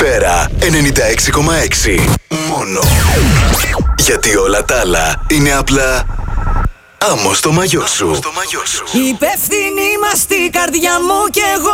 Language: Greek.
Τρανσφέρα 96,6. Μόνο. Γιατί όλα τα άλλα είναι απλά άμμο στο μαγιό σου. Υπεύθυνη είμαστε η καρδιά μου και εγώ.